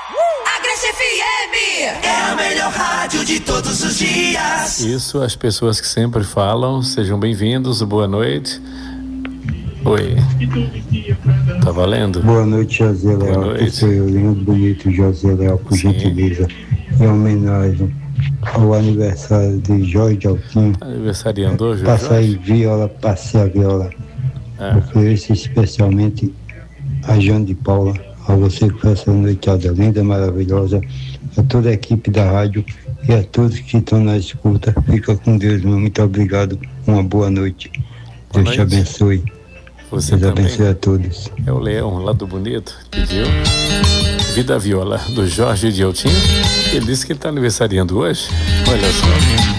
Agreste FM é a melhor rádio de todos os dias. Isso, as pessoas que sempre falam, sejam bem-vindos, boa noite. Oi. Tá valendo? Boa noite, José Léo. Boa noite. Sou eu, lindo, bonito José Léo, por Sim. gentileza. Em homenagem ao aniversário de Jorge Altinho. Aniversariando hoje, Passar Jorge? viola, passei a viola. Ofereço especialmente a Jane de Paula, a você que faz essa noitada linda, maravilhosa, a toda a equipe da rádio e a todos que estão na escuta. Fica com Deus, meu. Muito obrigado. Uma boa noite. Boa Deus te noite. abençoe. Você Deus também. abençoe a todos. É o Leão, lá do Bonito, pediu Vida Viola, do Jorge de Altinho. Ele disse que ele está aniversariando hoje. Olha só.